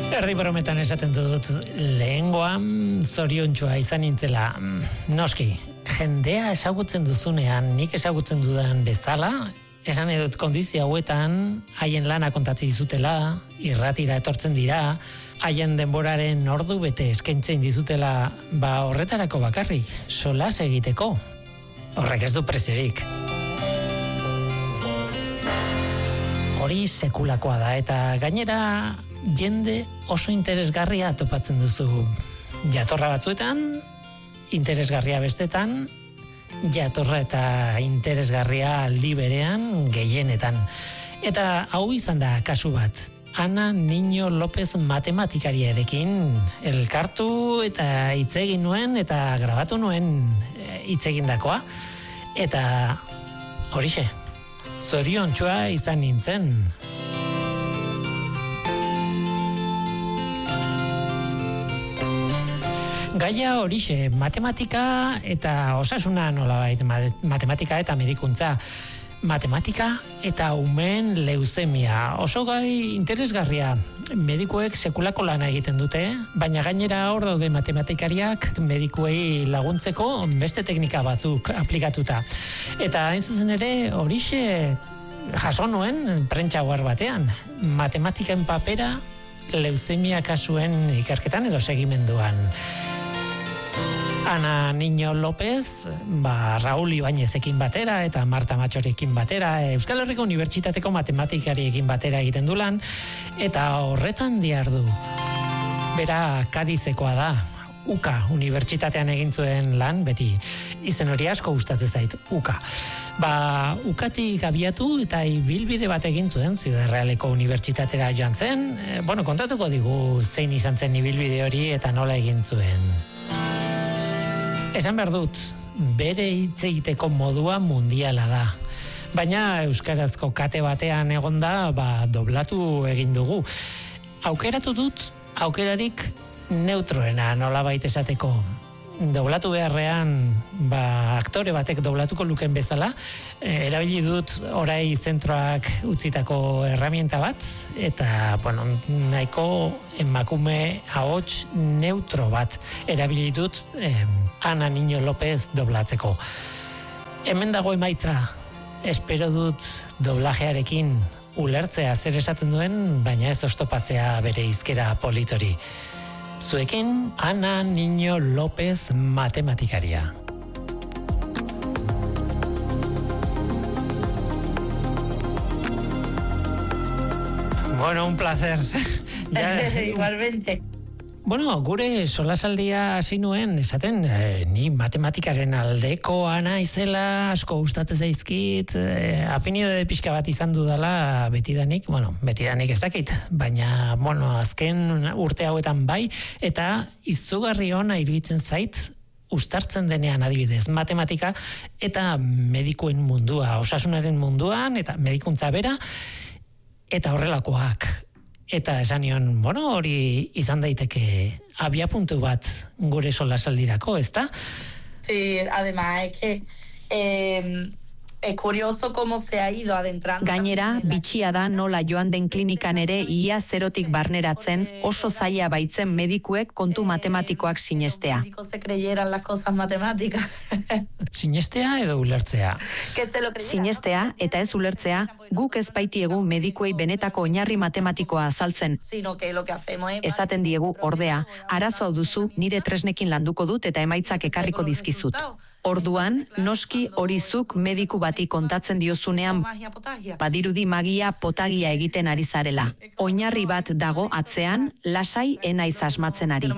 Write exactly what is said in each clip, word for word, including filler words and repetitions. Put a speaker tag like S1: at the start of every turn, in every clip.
S1: Erdi brometan esaten dut lehengoan zoriontxoa izan nintzela. Noski, jendea esagutzen duzunean, nik esagutzen dudan bezala, esan edut kondizio hauetan, haien lana kontatzi dizutela, irratira etortzen dira, haien denboraren ordu bete eskaintzen dizutela, ba horretarako bakarrik, solas egiteko. Horrek ez du preziorik. Hori sekulakoa da, eta gainera jende oso interesgarria topatzen duzu jatorra batzuetan, interesgarria bestetan, jatorra eta interesgarria aldi berean gehienetan. Eta hau izan da kasu bat. Ana Niño López matematikariarekin elkartu eta hitz egin nuen eta grabatu nuen hitz egindakoa. Eta horixe, zoriontxoa izan nintzen. Gaia horixe, matematika eta osasuna nolabait, matematika eta medikuntza. Matematika eta umeen leuzemia. Oso gai interesgarria. Medikuek sekulako lana egiten dute, baina gainera hor daude matematikariak medikuei laguntzeko beste teknika batzuk aplikatuta. Eta hain zuzen ere horixe jaso nuen prentsa ohar batean. Matematiken papera leuzemia kasuen ikerketan edo segimenduan. Ana Niño López, ba, Raúl Ibáñezekin batera eta Marta Matxorekin batera, Euskal Herriko Unibertsitateko matematikariekin batera egiten du lan, eta horretan dihardu. Bera Kadizekoa da, UKA Unibertsitatean egin zuen lan, beti izen hori asko gustatzen zait, UKA. Ba, UKatik abiatu eta ibilbide bat egin zuen Ziudad Realeko Unibertsitatera joan zen, e, bueno, kontatuko digu zein izan zen ibilbide hori eta nola egin zuen. Esan behar dut, bere hitz egiteko modua mundiala da. Baina euskarazko kate batean egonda, ba, doblatu egin dugu. Aukeratu dut, aukerarik neutroena nolabait esateko. Doblatu beharrean, ba, aktore batek doblatuko luken bezala, e, erabili dut orai zentroak utzitako erramienta bat, eta, bueno, nahiko emakume ahots neutro bat erabili dut eh, Ana Niño López doblatzeko. Hemen dago emaitza, espero dut doblajearekin ulertzea zer esaten duen, baina ez oztopatzea bere hizkera politori. Zuekin, Ana Niño López matematikaria. Bueno, un placer. Ya...
S2: Igualmente.
S1: Bueno, gure solasaldia hasi nuen, esaten, eh, ni matematikaren aldekoa naizela, asko gustatzen zaizkit, eh, afinidade pixka bat izan dudala betidanik, bueno, betidanik ez dakit, baina, bueno, azken urte hauetan bai, eta izugarri ona iruditzen zait, uztartzen denean adibidez, matematika eta medikuen mundua, osasunaren munduan, eta medikuntza bera, eta horrelakoak. Eta esan nion, bueno, hori izan daiteke abiapuntu bat gure solasaldirako, ¿ezta?
S2: Sí, además es que eh, es curioso cómo se ha ido adentrando.
S3: Gainera, bitxia da nola joan den klinikan ere ia zerotik barneratzen oso zaila baitzen medikuek kontu matematikoak sinestea.
S2: Se creyeran las cosas matemáticas.
S1: Sinestea edo ulertzea?
S3: Sinestea eta ez ulertzea guk ez baitiegu medikuei benetako oinarri matematikoa azaltzen. Esaten diegu ordea, arazo hau duzu nire tresnekin landuko dut eta emaitzak ekarriko dizkizut. Orduan, noski hori zuk mediku bati kontatzen diozunean badirudi magia potagia egiten ari zarela. Oinarri bat dago atzean, lasai enaiz asmatzen ari.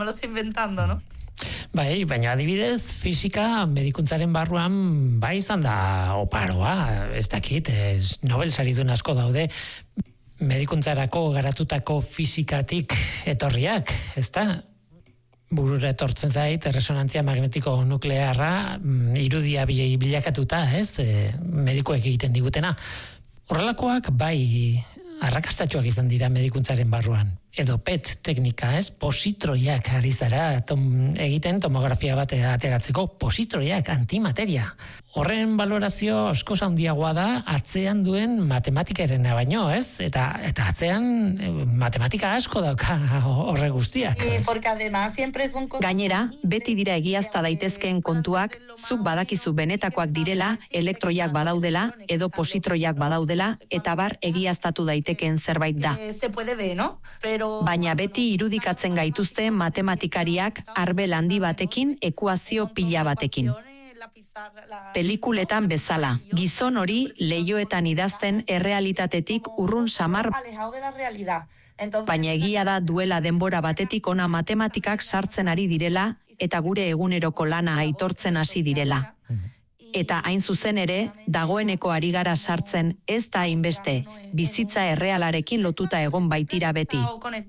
S1: Bai, baina adibidez, fisika medikuntzaren barruan bai izan da oparoa, ez dakit, ez, Nobel saridun asko daude medikuntzarako garatutako fisikatik etorriak, ez da? Burura etortzen zait, resonantzia magnetiko nuklearra irudia bilakatuta, ez, e, medikuek egiten digutena. Horrelakoak bai arrakastatxoak izan dira medikuntzaren barruan. edo P E T teknika, ez? Positroiak ari zara tom, egiten tomografia bat ateratzeko, positroiak, antimateria. Horren balorazio asko handiagoa da atzean duen matematikarena baino, ez? Eta eta atzean matematika asko dauka horre guztiak.
S3: Gainera, beti dira egiazta daitezkeen kontuak, zuk badakizu benetakoak direla, elektroiak badaudela, edo positroiak badaudela, eta bar egiaztatu daitekeen zerbait da. Baina beti irudikatzen gaituzte matematikariak arbel handi batekin, ekuazio pila batekin. Pelikuletan bezala, gizon hori leihoetan idazten errealitatetik urrun samar, baina egia da duela denbora batetik ona matematikak sartzen ari direla eta gure eguneroko lana aitortzen hasi direla. Eta hain zuzen ere, dagoeneko ari gara sartzen ez da hainbeste, bizitza errealarekin lotuta egon baitira beti.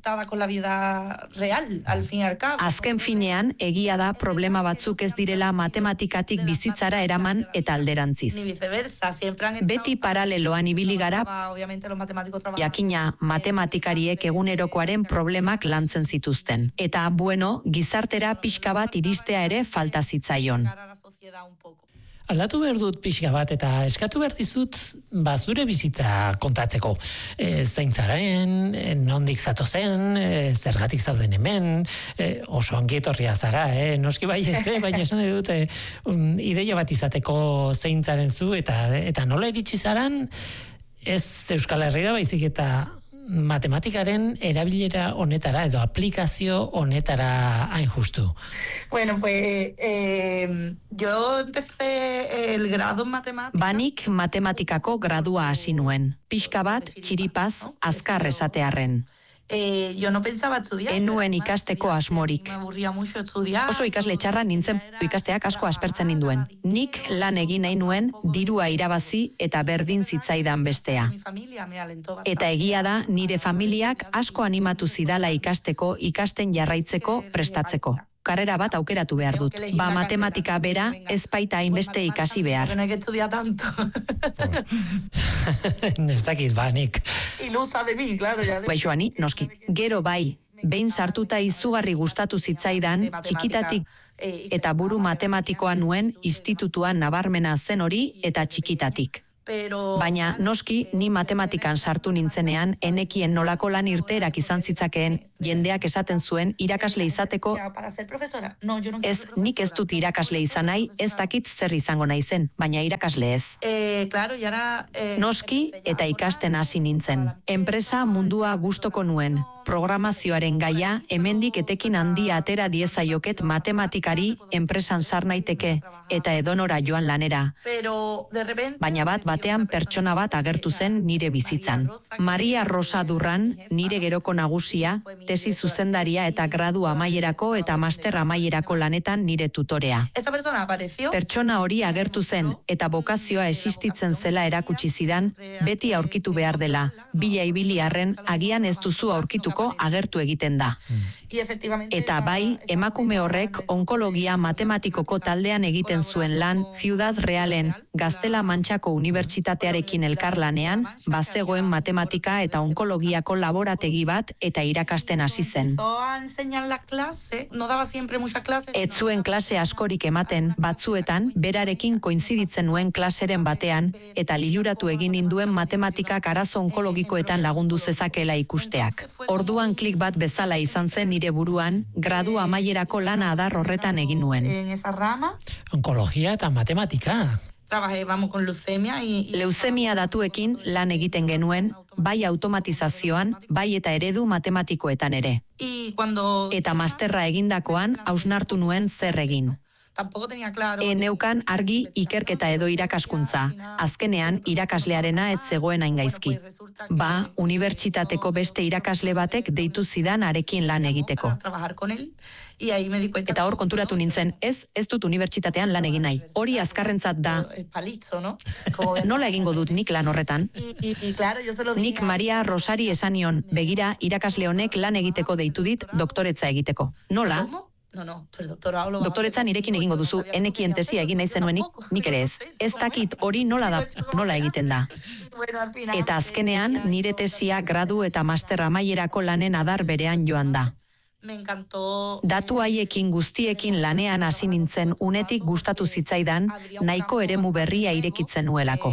S3: Azken finean, egia da problema batzuk ez direla matematikatik bizitzara eraman eta alderantziz. Beti paraleloan ibili gara, jakina matematikariek egunerokoaren problemak lantzen zituzten. Eta, bueno, gizartera pixka bat iristea ere falta zitzaion.
S1: Aldatu behar dut pixka bat eta eskatu behar dizut ba, zure bizitza kontatzeko. E, Zaintzaren, e, nondik zatozen, e, zergatik zauden hemen, e, oso ongietorria zara, e, noski bai ez, baina esan dut e, um, ideia bat izateko zeintzaren zu eta, eta nola iritsi zaran ez Euskal Herria baizik eta matematikaren erabilera honetara edo aplikazio honetara hain justu.
S2: Bueno, pues eh, yo empecé el grado en matemática.
S3: Banik matematikako gradua hasi nuen. Pixka bat, txiripaz, azkar esatearren.
S2: Eh, yo no pensaba estudiar.
S3: Enuen ikasteko asmorik. Oso ikasle txarra nintzen ikasteak asko aspertzen ninduen. Nik lan egin nahi nuen dirua irabazi eta berdin zitzaidan bestea. Eta egia da nire familiak asko animatu zidala ikasteko, ikasten jarraitzeko, prestatzeko. Karrera bat aukeratu behar dut. Ba, matematika bera ez baita hainbeste ikasi behar.
S1: Ez dakit banik.
S2: Ilusa de mi, claro.
S3: Baixoani, noski. Gero bai, behin sartuta izugarri gustatu zitzaidan, txikitatik eta buru matematikoa nuen institutuan nabarmena zen hori eta txikitatik. Baina noski ni matematikan sartu nintzenean enekien nolako lan irteerak izan zitzakeen jendeak esaten zuen irakasle izateko ez nik ez dut irakasle izan nahi ez dakit zer izango naizen, baina irakasle ez. Noski eta ikasten hasi nintzen. Enpresa mundua gustoko nuen. Programazioaren gaia hemendik etekin handia atera diezaioket matematikari enpresan sar naiteke eta edonora joan lanera. Baina bat batean pertsona bat agertu zen nire bizitzan. Maria Rosa Durran, nire geroko nagusia, tesi zuzendaria eta gradu amaierako eta master amaierako lanetan nire tutorea. Pertsona hori agertu zen eta bokazioa existitzen zela erakutsi zidan, beti aurkitu behar dela. Bila ibili arren agian ez duzu aurkituko agertu egiten da. Eta bai, emakume horrek onkologia matematikoko taldean egiten zuen lan Ciudad Realen Gaztela Mantxako Unibertsitatearekin elkarlanean, bazegoen matematika eta onkologiako laborategi bat eta irakasten hasi zen. Ez zuen klase askorik ematen, batzuetan berarekin koinziditzen nuen klaseren batean eta liluratu egin ninduen matematikak arazo onkologikoetan lagundu zezakela ikusteak. Orduan klik bat bezala izan zen nire buruan, gradu amaierako lana adar horretan egin nuen.
S1: Onkologia eta matematika.
S3: Leusemia datuekin lan egiten genuen, bai automatizazioan, bai eta eredu matematikoetan ere. Eta masterra egindakoan hausnartu nuen zer egin. E neukan argi ikerketa edo irakaskuntza. Azkenean irakaslearena ez zegoen hain gaizki. Ba, unibertsitateko beste irakasle batek deitu zidan arekin lan egiteko. Eta hor konturatu nintzen, ez, ez dut unibertsitatean lan egin nahi. Hori azkarrentzat da. Nola egingo dut nik lan horretan? Nik Maria Rosari esanion, begira irakasle honek lan egiteko deitu dit doktoretza egiteko. Nola?
S2: No, no, pero doctorado lo
S3: Doktoretza nirekin egingo duzu, enekien tesia egin nahi zenuenik, nik ere ez. Ez dakit hori nola da, nola egiten da. Eta azkenean, nire tesia gradu eta master amaierako lanen adar berean joan da.
S2: Me encantó.
S3: Datu haiekin guztiekin lanean hasi nintzen unetik gustatu zitzaidan, nahiko eremu berria irekitzen nuelako.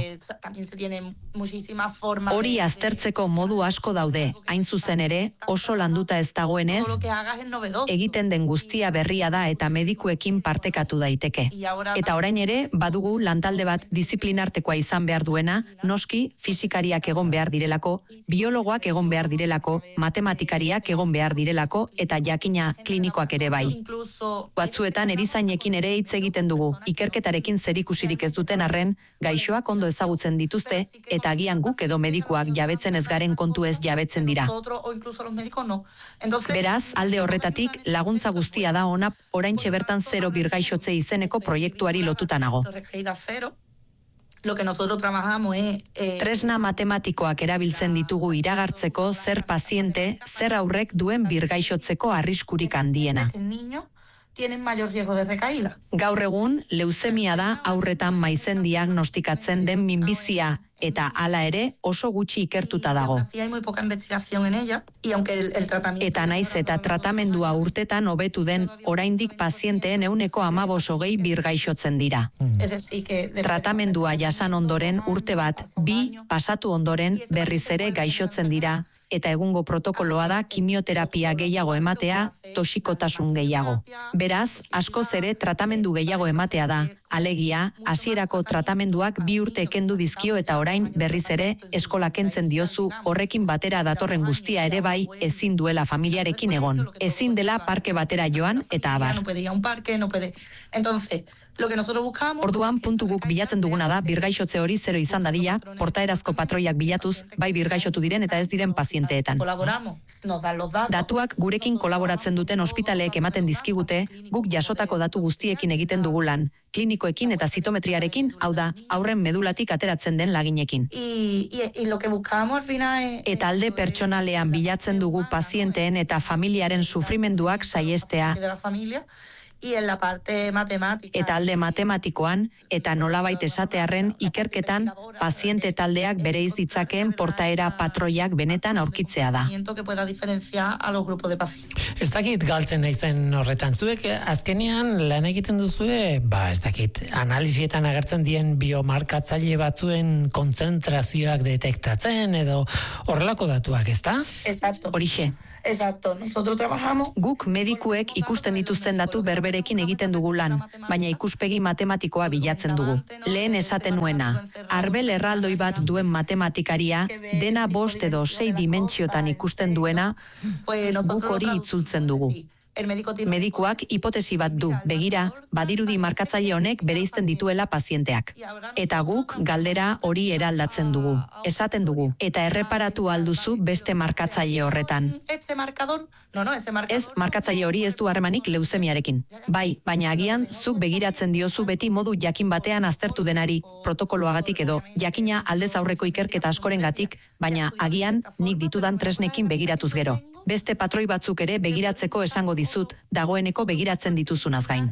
S3: Hori aztertzeko modu asko daude, hain zuzen ere, oso landuta ez dagoenez, egiten den guztia berria da eta medikuekin partekatu daiteke. Eta orain ere, badugu lantalde bat disiplinartekoa izan behar duena, noski fisikariak egon behar direlako, biologoak egon behar direlako, matematikariak egon behar direlako, eta jakina klinikoak ere bai. Batzuetan erizainekin ere hitz egiten dugu, ikerketarekin zerikusirik ez duten arren, gaixoak ondo ezagutzen dituzte, eta agian guk edo medikuak jabetzen ez garen kontu ez jabetzen dira. Beraz, alde horretatik, laguntza guztia da ona, oraintxe bertan zero birgaixotze izeneko proiektuari lotuta nago.
S2: Lo que nosotros trabajamos es...
S3: Eh, Tresna matematikoak erabiltzen ditugu iragartzeko zer paziente, zer aurrek duen birgaixotzeko arriskurik handiena.
S2: Tienen mayor riesgo de recaída.
S3: Gaur egun, leusemia da aurretan maizen diagnostikatzen den minbizia, eta hala ere oso gutxi ikertuta dago. Eta naiz eta tratamendua urtetan hobetu den, oraindik pazienteen ehuneko hamabos hogei birgaixotzen dira. Tratamendua jasan ondoren urte bat, bi pasatu ondoren berriz ere gaixotzen dira, eta egungo protokoloa da kimioterapia gehiago ematea, toxikotasun gehiago. Beraz, askoz ere tratamendu gehiago ematea da. Alegia, hasierako tratamenduak bi urte kendu dizkio eta orain berriz ere eskola kentzen diozu, horrekin batera datorren guztia ere bai ezin duela familiarekin egon. Ezin dela parke batera joan eta abar. Orduan puntu guk bilatzen duguna da, birgaixotze hori zero izan dadila, portaerazko patroiak bilatuz, bai birgaixotu diren eta ez diren pazienteetan. Datuak gurekin kolaboratzen duten ospitaleek ematen dizkigute, guk jasotako datu guztiekin egiten dugu lan, klinikoekin eta zitometriarekin, hau da, aurren medulatik ateratzen den laginekin. Eta alde pertsonalean bilatzen dugu pazienteen eta familiaren sufrimenduak saiestea, eta alde matematikoan, eta nolabait esatearren ikerketan, paziente taldeak bereiz ditzakeen portaera patroiak benetan aurkitzea da.
S1: Ez dakit galtzen naizen horretan, zuek azkenean lan egiten duzue, ba ez dakit, analisietan agertzen dien biomarkatzaile batzuen kontzentrazioak detektatzen, edo horrelako datuak, ez da?
S2: Exacto.
S3: Horixe.
S2: Exacto, nosotros trabajamos...
S3: Guk medikuek ikusten dituzten datu berberekin egiten dugu lan, baina ikuspegi matematikoa bilatzen dugu. Lehen esaten nuena, arbel erraldoi bat duen matematikaria, dena bost edo sei dimentsiotan ikusten duena, guk hori itzultzen dugu. Medikuak hipotesi bat du, begira, badirudi markatzaile honek bereizten dituela pazienteak. Eta guk galdera hori eraldatzen dugu, esaten dugu, eta erreparatu alduzu beste markatzaile horretan. Ez, markatzaile hori ez du harremanik leuzemiarekin. Bai, baina agian zuk begiratzen diozu beti modu jakin batean aztertu denari, protokoloagatik edo, jakina aldez aurreko ikerketa askorengatik, baina agian nik ditudan tresnekin begiratuz gero. Beste patroi batzuk ere begiratzeko esango dizut, dagoeneko begiratzen dituzunaz gain.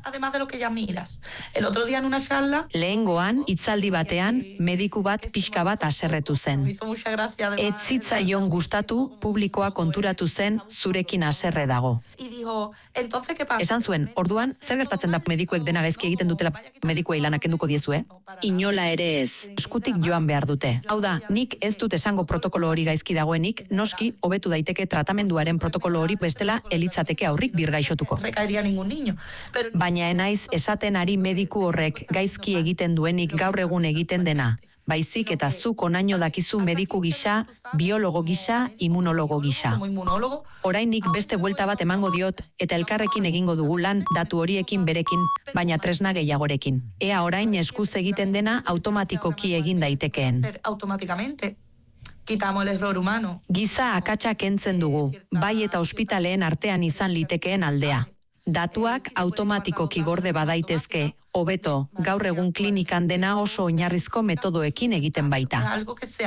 S3: Lehengoan, hitzaldi batean, mediku bat pixka bat haserretu zen. Ez zitzaion gustatu, publikoa konturatu zen zurekin haserre dago. Esan zuen, orduan, zer gertatzen da medikuek dena gaizki egiten dutela medikuei lanak kenduko diezue? Inola ere ez, eskutik joan behar dute. Hau da, nik ez dut esango protokolo hori gaizki dagoenik, noski, hobetu daiteke tratamenduaren protokolo hori bestela elitzateke aurrik birgaixotuko. Baina enaiz esaten ari mediku horrek gaizki egiten duenik gaur egun egiten dena. Baizik eta zuk onaino dakizu mediku gisa, biologo gisa, immunologo gisa. Orainik beste buelta bat emango diot eta elkarrekin egingo dugu lan datu horiekin berekin, baina tresna gehiagorekin. Ea orain eskuz egiten dena automatikoki egin daitekeen. Giza akatsa kentzen dugu, bai eta ospitaleen artean izan litekeen aldea. Datuak automatikoki gorde badaitezke, hobeto, gaur egun klinikan dena oso oinarrizko metodoekin egiten baita.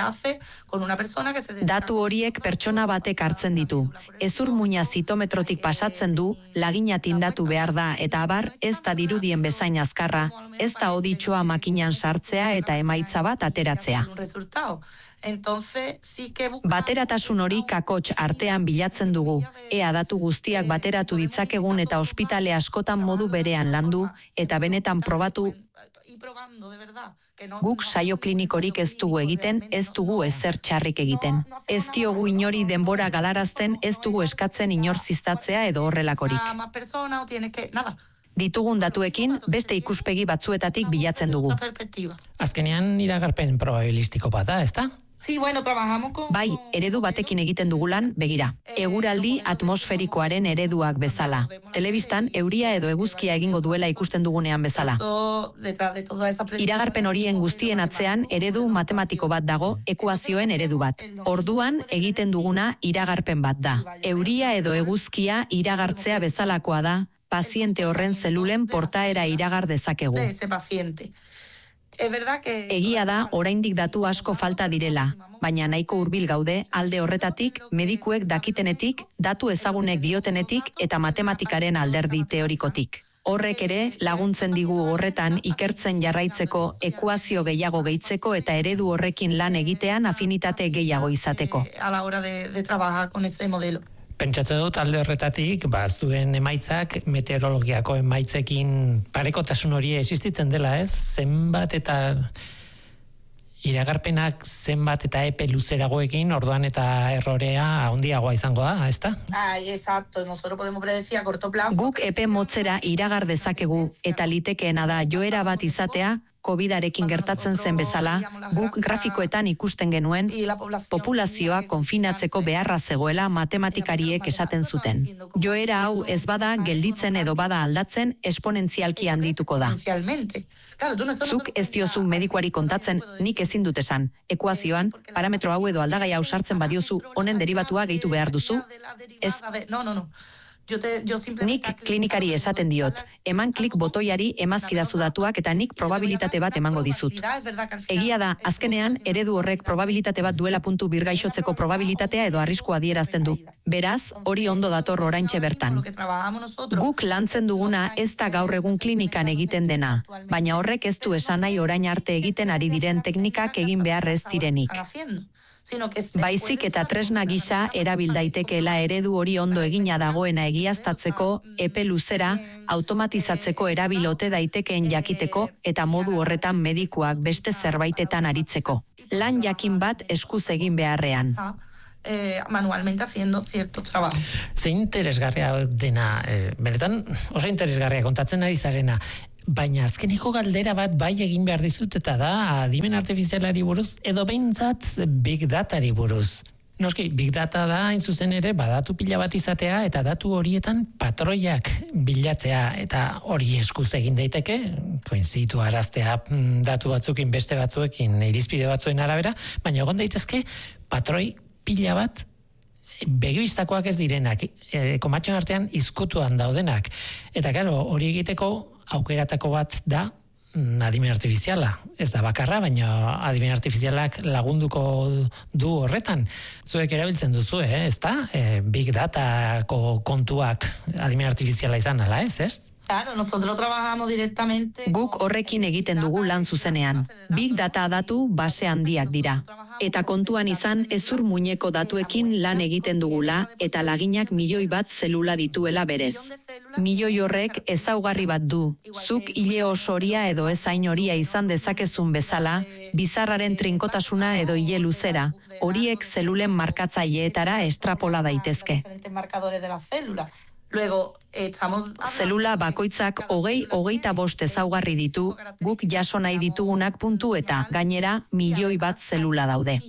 S3: Datu horiek pertsona batek hartzen ditu. Hezur muina zitometrotik pasatzen du, lagina tindatu behar da eta abar ez da dirudien bezain azkarra, ez da oditxoa makinan sartzea eta emaitza bat ateratzea. Bateratasun hori kakots artean bilatzen dugu, ea datu guztiak bateratu ditzakegun eta ospitale askotan modu berean landu eta benetan probatu. Guk saio klinikorik ez dugu egiten, ez dugu ezer txarrik egiten. Ez diogu inori denbora galarazten, ez dugu eskatzen inor ziztatzea edo horrelakorik. Ditugun datuekin beste ikuspegi batzuetatik bilatzen dugu.
S1: Azkenean iragarpen probabilistiko bat da, ezta?
S2: Sí, bueno, trabajamos con...
S3: Bai, eredu batekin egiten dugulan, begira. Eguraldi atmosferikoaren ereduak bezala. Telebistan euria edo eguzkia egingo duela ikusten dugunean bezala. Iragarpen horien guztien atzean eredu matematiko bat dago, ekuazioen eredu bat. Orduan egiten duguna iragarpen bat da. Euria edo eguzkia iragartzea bezalakoa da, paziente horren zelulen portaera iragar dezakegu. Egia da, oraindik datu asko falta direla, baina nahiko hurbil gaude alde horretatik, medikuek dakitenetik, datu ezagunek diotenetik eta matematikaren alderdi teorikotik. Horrek ere laguntzen digu horretan ikertzen jarraitzeko, ekuazio gehiago gehitzeko eta eredu horrekin lan egitean afinitate gehiago izateko.
S2: A la hora de, de trabajar con ese modelo.
S1: Pentsatzen dut alde horretatik, ba, zuen emaitzak meteorologiako emaitzekin parekotasun hori existitzen dela, ez? Zenbat eta iragarpenak zenbat eta epe luzeragoekin, orduan eta errorea handiagoa izango da, ezta?
S2: Ai, exacto, nosotros podemos predecir a corto plazo.
S3: Guk epe motzera iragar dezakegu eta litekeena da joera bat izatea, covidarekin gertatzen zen bezala, guk grafikoetan ikusten genuen populazioa konfinatzeko beharra zegoela matematikariek esaten zuten. Joera hau ez bada gelditzen edo bada aldatzen esponentzialki handituko da. Zuk ez diozu medikuari kontatzen, nik ezin dut esan. Ekuazioan, parametro hau edo aldagai hau sartzen badiozu, honen deribatua gehitu behar duzu? Ez. Nik klinikari esaten diot, eman klik botoiari emazkidazu datuak eta nik probabilitate bat emango dizut. Egia da, azkenean, eredu horrek probabilitate bat duela puntu birgaixotzeko probabilitatea edo arriskua adierazten du. Beraz, hori ondo dator oraintxe bertan. Guk lantzen duguna ez da gaur egun klinikan egiten dena, baina horrek ez du esan nahi orain arte egiten ari diren teknikak egin behar ez direnik. Baizik eta tresna gisa erabil daitekeela eredu hori ondo egina dagoena egiaztatzeko, epe luzera, automatizatzeko erabilote daitekeen jakiteko eta modu horretan medikuak beste zerbaitetan aritzeko. Lan jakin bat eskuz egin beharrean.
S2: Eh, manualmente haciendo cierto trabajo.
S1: Ze interesgarria dena, eh, benetan oso interesgarria kontatzen ari zarena, baina azkeniko galdera bat bai egin behar dizut eta da adimen artifizialari buruz edo behintzat big datari buruz. Noski, big data da hain zuzen ere badatu pila bat izatea eta datu horietan patroiak bilatzea eta hori eskuz egin daiteke, koinzitu araztea datu batzukin beste batzuekin irizpide batzuen arabera, baina egon daitezke patroi pila bat begibistakoak ez direnak, e, komatxon artean izkutuan daudenak. Eta claro, hori egiteko aukeratako bat da adimen artifiziala. Ez da bakarra, baina adimen artifizialak lagunduko du horretan. Zuek erabiltzen duzu, eh? Ez da? E, big datako kontuak adimen artifiziala izan ala, ez, ez?
S2: Claro, nosotros trabajamos directamente.
S3: Guk horrekin egiten dugu lan zuzenean. Big data datu base handiak dira. Eta kontuan izan ezur muñeko datuekin lan egiten dugula eta laginak milioi bat zelula dituela berez. Milioi horrek ezaugarri bat du. Zuk hile osoria edo ezain horia izan dezakezun bezala, bizarraren trinkotasuna edo hile luzera, horiek zelulen markatzaileetara estrapola daitezke.
S2: Luego, estamos...
S3: Zelula bakoitzak hogei hogeita bost ezaugarri ditu, guk jaso nahi ditugunak puntu eta gainera milioi bat zelula daude.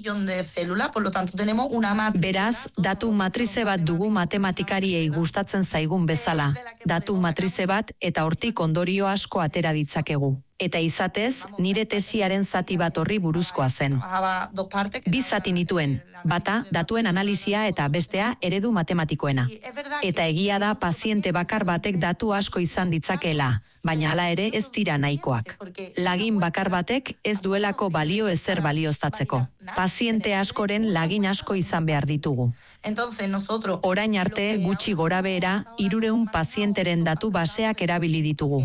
S3: Beraz, datu matrize bat dugu matematikariei gustatzen zaigun bezala. Datu matrize bat eta hortik ondorio asko atera ditzakegu. Eta izatez, nire tesiaren zati bat horri buruzkoa zen. Bi zati nituen, bata datuen analisia eta bestea eredu matematikoena. Eta egia da paziente bakar batek datu asko izan ditzakeela, baina hala ere ez dira nahikoak. Lagin bakar batek ez duelako balio ezer balioztatzeko. Paziente askoren lagin asko izan behar ditugu. Orain arte gutxi gorabehera hirurehun pazienteren datu baseak erabili ditugu.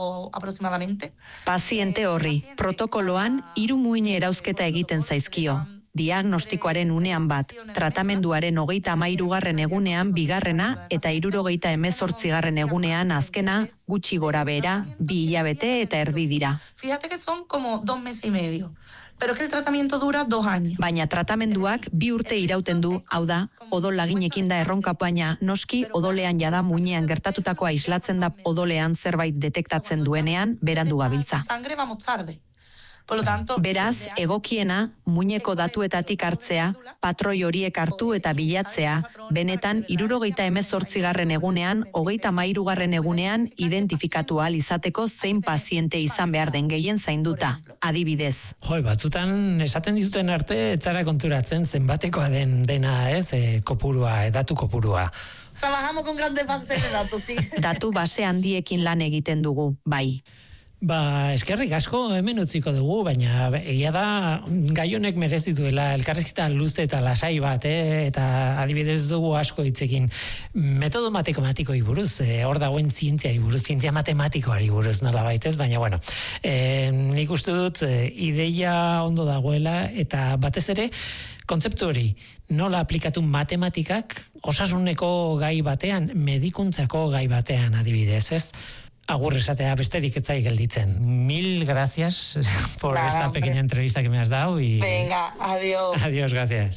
S3: Paziente horri, protokoloan hiru muine erauzketa egiten zaizkio. Diagnostikoaren unean bat, tratamenduaren hogeita hamairugarren egunean bigarrena eta hirurogeita hemezortzigarren egunean azkena gutxi gorabehera bi hilabete eta erdi dira.
S2: Fíjate que son como dos meses y medio. Pero que el tratamiento dura dos años.
S3: Baina tratamenduak bi urte irauten du, hau da, odol laginekin da erronka, baina noski odolean jada muinean gertatutakoa islatzen da odolean zerbait detektatzen duenean berandu gabiltza.
S2: Sangre vamos tarde.
S3: Beraz, egokiena, muineko datuetatik hartzea, patroi horiek hartu eta bilatzea, benetan hirurogeita hemezortzigarren egunean, hogeita hamairugarren egunean identifikatu ahal izateko zein paziente izan behar den gehien zainduta, adibidez.
S1: Joi, batzutan esaten dizuten arte, ez zara konturatzen zenbatekoa den dena, ez, e, kopurua, e, datu kopurua.
S2: Trabajamos con grandes bases de datos, sí.
S3: Datu base handiekin lan egiten dugu, bai.
S1: Ba, eskerrik asko hemen utziko dugu, baina egia da gai honek merezi duela elkarrizketa luze eta lasai bat, eh? Eta adibidez dugu asko hitzekin metodo matematikoei buruz, eh, hor dagoen zientziari buruz, zientzia matematikoari buruz nola baitez, baina bueno, eh, nik uste dut eh, ideia ondo dagoela eta batez ere kontzeptu hori nola aplikatu matematikak osasuneko gai batean, medikuntzako gai batean adibidez, ez? Agur esatea besterik ez zai gelditzen. Mil gracias por Nada, esta hombre. pequeña entrevista que me has dado. Y...
S2: Venga, adiós.
S1: Adiós, gracias.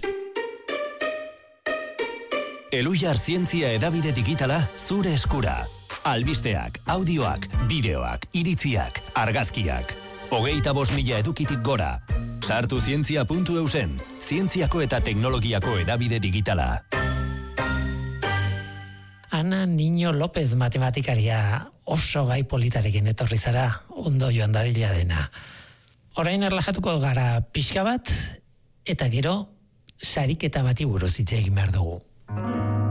S4: Eluyar Zientzia edabide digitala zure eskura. Albisteak, audioak, bideoak, iritziak, argazkiak. Hogeita bost mila edukitik gora. Sartu zientzia puntu eusen. Zientziako eta teknologiako edabide digitala.
S1: Ana Niño López matematikaria oso gai politarekin etorri zara, ondo joan dadila dena. Orain erlajatuko gara pixka bat, eta gero sariketa bati buruz hitz egin behar dugu.